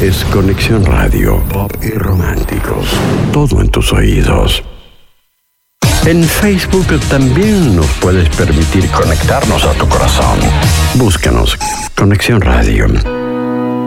es Conexión Radio, pop y románticos. Todo en tus oídos. En Facebook también nos puedes permitir conectarnos a tu corazón. Búscanos Conexión Radio.